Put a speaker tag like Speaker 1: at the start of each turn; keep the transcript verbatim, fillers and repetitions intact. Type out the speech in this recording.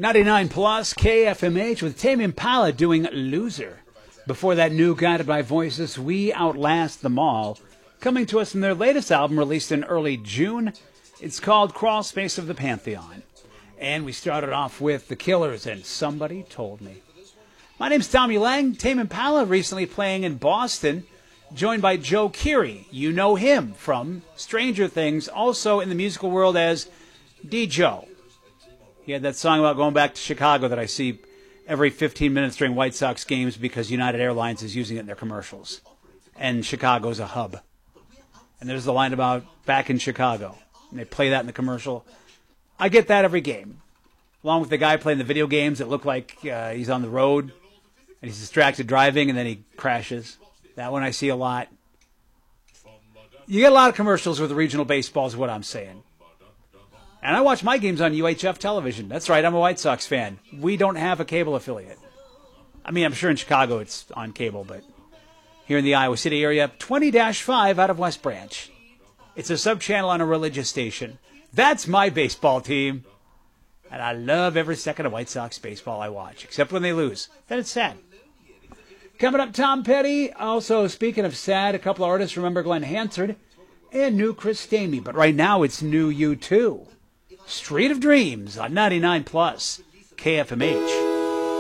Speaker 1: ninety-nine plus K F M H with Tame Impala doing Loser. Before that, new Guided by Voices, We Outlast Them All, coming to us from their latest album released in early June. It's called Crawl Space of the Pantheon. And we started off with The Killers and Somebody Told Me. My name's Tommy Lang. Tame Impala recently playing in Boston, joined by Joe Keery. You know him from Stranger Things, also in the musical world as D. Joe. He had that song about going back to Chicago that I see every fifteen minutes during White Sox games because United Airlines is using it in their commercials. And Chicago's a hub. And there's the line about back in Chicago. And they play that in the commercial. I get that every game. Along with the guy playing the video games that look like uh, he's on the road and he's distracted driving and then he crashes. That one I see a lot. You get a lot of commercials with regional baseball is what I'm saying. And I watch my games on U H F television. That's right, I'm a White Sox fan. We don't have a cable affiliate. I mean, I'm sure in Chicago it's on cable, but here in the Iowa City area, twenty dash five out of West Branch. It's a sub-channel on a religious station. That's my baseball team. And I love every second of White Sox baseball I watch, except when they lose. Then it's sad. Coming up, Tom Petty. Also, speaking of sad, a couple of artists remember Glenn Hansard and new Chris Stamey. But right now, it's new U two. Street of Dreams on ninety-nine plus K F M H.